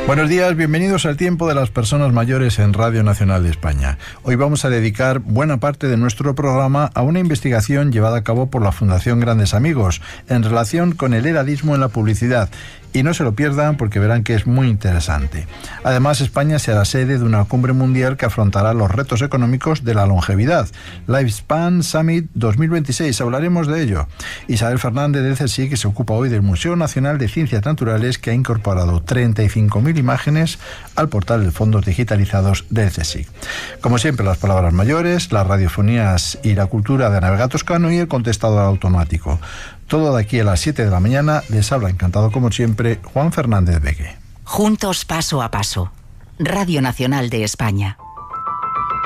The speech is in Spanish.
Buenos días, bienvenidos al Tiempo de las Personas Mayores en Radio Nacional de España. Hoy vamos a dedicar buena parte de nuestro programa a una investigación llevada a cabo por la Fundación Grandes Amigos en relación con el edadismo en la publicidad. Y no se lo pierdan porque verán que es muy interesante. Además, España será sede de una cumbre mundial que afrontará los retos económicos de la longevidad. Lifespan Summit 2026, hablaremos de ello. Isabel Fernández del CSIC, que se ocupa hoy del Museo Nacional de Ciencias Naturales, que ha incorporado 35.000 imágenes al portal de fondos digitalizados del CSIC. Como siempre, las palabras mayores, las radiofonías y la cultura de Ana Vega Toscano y el contestador automático. Todo de aquí a las 7 de la mañana. Les habla encantado como siempre Juan Fernández Beque. Juntos paso a paso. Radio Nacional de España.